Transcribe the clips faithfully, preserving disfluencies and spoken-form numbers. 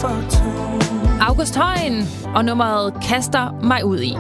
for to. August Højen og nummeret Kaster mig ud i.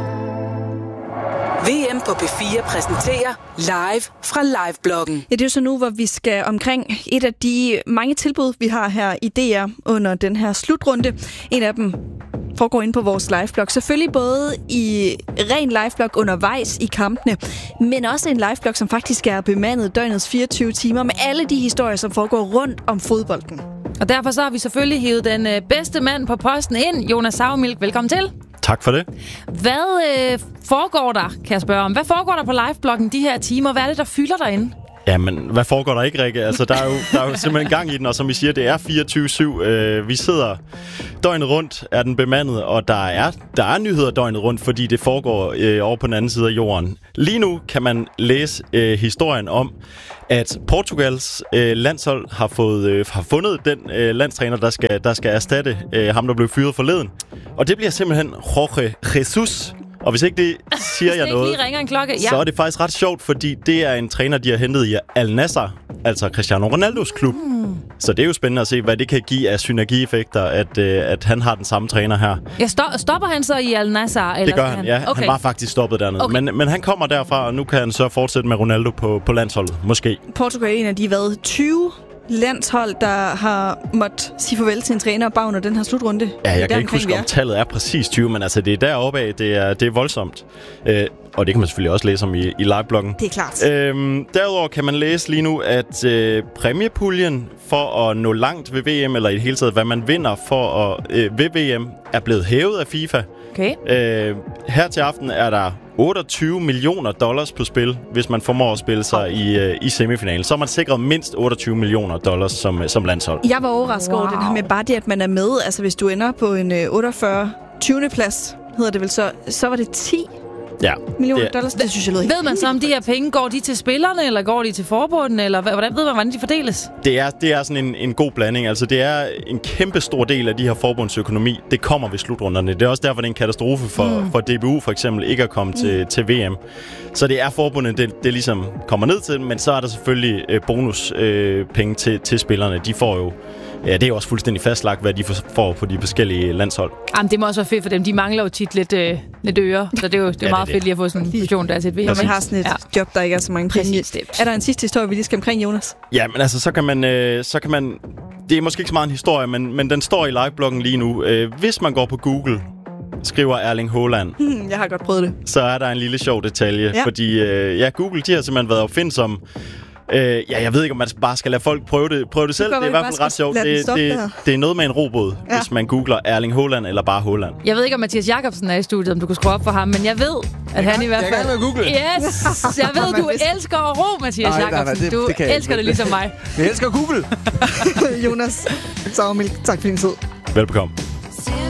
V M på P fire præsenterer live fra Livebloggen. Ja, det er jo så nu, hvor vi skal omkring et af de mange tilbud, vi har her i D R under den her slutrunde. En af dem foregår inde på vores liveblog. Selvfølgelig både i ren liveblog undervejs i kampene, men også en liveblog, som faktisk er bemandet døgnets fireogtyve timer med alle de historier, som foregår rundt om fodbolden. Og derfor så har vi selvfølgelig hivet den øh, bedste mand på posten ind. Jonas Saumilk, velkommen til. Tak for det. Hvad øh, foregår der, kan jeg spørge om? Hvad foregår der på livebloggen de her timer? Hvad er det, der fylder derinde? Jamen, hvad foregår der ikke, Rikke? Altså, der er, jo, der er jo simpelthen gang i den, og som I siger, det er fireogtyve syv. Øh, vi sidder døgnet rundt, er den bemandet, og der er, der er nyheder døgnet rundt, fordi det foregår øh, over på den anden side af jorden. Lige nu kan man læse øh, historien om, at Portugals øh, landshold har, fået, øh, har fundet den øh, landstræner, der skal, der skal erstatte øh, ham, der blev fyret forleden. Og det bliver simpelthen Jorge Jesus. Og hvis ikke det siger jeg noget, lige ringer en klokke. Ja. så er det faktisk ret sjovt, fordi det er en træner, de har hentet i Al Nassr, altså Cristiano Ronaldos klub. Mm. Så det er jo spændende at se, hvad det kan give af synergieffekter, at, øh, at han har den samme træner her. Ja, sto- stopper han så i Al Nassr? Eller det gør han, ja. Okay. Han var faktisk stoppet dernede. Okay. Men, men han kommer derfra, og nu kan han så fortsætte med Ronaldo på, på landsholdet, måske. Portugal er en af de, hvad, tyve landshold, der har måttet sige farvel til en træner bag under den her slutrunde. Ja, jeg kan ikke huske, om tallet er præcis tyve, men altså det er deroppe af, det er, det er voldsomt. Øh, og det kan man selvfølgelig også læse om i, i livebloggen. Det er klart. Øhm, derudover kan man læse lige nu, at øh, præmiepuljen for at nå langt ved V M, eller i det hele taget, hvad man vinder for at, øh, ved V M, er blevet hævet af FIFA. Okay. Øh, her til aften er der otteogtyve millioner dollars på spil, hvis man formår at spille sig i, øh, i semifinalen. Så er man sikret mindst otteogtyve millioner dollars som, som landshold. Jeg var overrasket wow. over den her med bare det, at man er med. Altså hvis du ender på en øh, otteogfyrre tyvende plads, hedder det vel så, så var det ti ja, millioner det, dollars. Det synes jeg lød Ved man så, om de her penge, går de til spillerne, eller går de til forbunden, eller hvordan ved man, hvordan de fordeles? Det er, det er sådan en, en god blanding. Altså, det er en kæmpe stor del af de her forbundsøkonomi. Det kommer ved slutrunderne. Det er også derfor, det er en katastrofe for, mm. for D B U for eksempel ikke at komme mm. til, til V M. Så det er forbundet, det, det ligesom kommer ned til, men så er der selvfølgelig øh, bonuspenge øh, penge til, til spillerne. De får jo Ja, det er jo også fuldstændig fastlagt, hvad de får på de forskellige landshold. Jamen, det må også være fedt for dem. De mangler jo tit lidt, øh, lidt øre, så det er jo det er ja, meget det fedt lige at få sådan en position, der er til et V M. Når man har sådan et ja. job, der ikke er så mange penge. Er der en sidste historie, vi lige skal omkring, Jonas? Ja, men altså, så kan man... Øh, så kan man det er måske ikke så meget en historie, men, men den står i livebloggen lige nu. Øh, hvis man går på Google, skriver Erling Haaland. Hmm, jeg har godt prøvet det. Så er der en lille sjov detalje, ja. fordi øh, ja, Google, de har simpelthen været opfindsomme. Øh, ja, jeg ved ikke, om man bare skal lade folk prøve det, prøve det selv. Det er i hvert fald ret sjovt. Det, det, det er noget med en robåd, ja. hvis man googler Erling Haaland eller bare Haaland. Jeg ved ikke, om Mathias Jacobsen er i studiet, om du kunne skrue op for ham, men jeg ved, at jeg han i hvert fald... Jeg kan med Google. Yes! Jeg ved, du elsker at ro, Mathias nej, Jacobsen. Nej, nej, det, du det elsker jeg. det ligesom mig. Jeg elsker Google. Jonas Saumilk, tak for din tid. Velbekomme.